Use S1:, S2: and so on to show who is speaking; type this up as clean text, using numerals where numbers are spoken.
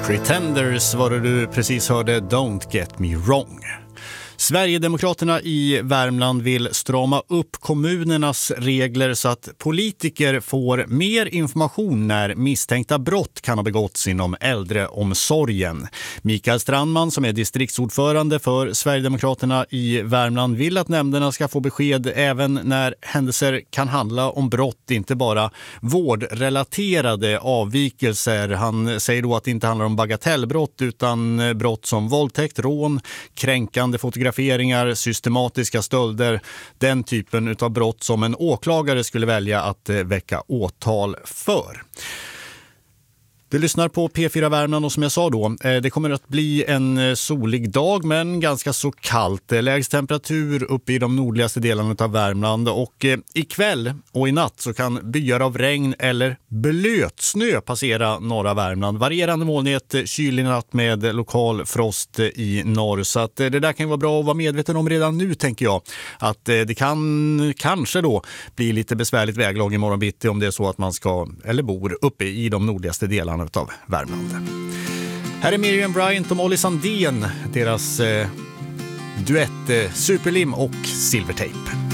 S1: Pretenders var det du precis hörde, Don't Get Me Wrong. Sverigedemokraterna i Värmland vill strama upp kommunernas regler så att politiker får mer information när misstänkta brott kan ha begåtts inom äldreomsorgen. Mikael Strandman, som är distriktsordförande för Sverigedemokraterna i Värmland, vill att nämnderna ska få besked även när händelser kan handla om brott, inte bara vårdrelaterade avvikelser. Han säger då att det inte handlar om bagatellbrott utan brott som våldtäkt, rån, kränkande fotograferingar, systematiska stölder, den typen av brott som en åklagare skulle välja att väcka åtal för. Du lyssnar på P4 Värmland och som jag sa då, det kommer att bli en solig dag men ganska så kallt. Lägst temperatur uppe i de nordligaste delarna av Värmland och ikväll och i natt så kan byar av regn eller blötsnö passera norra Värmland. Varierande molnighet, kylig natt med lokal frost i norr. Så att det där kan vara bra att vara medveten om redan nu, tänker jag. Att det kan kanske då bli lite besvärligt väglag imorgon bitti om det är så att man ska eller bor uppe i de nordligaste delarna av Värmland. Här är Miriam Bryant och Molly Sandén, deras duett Superlim och Silvertape.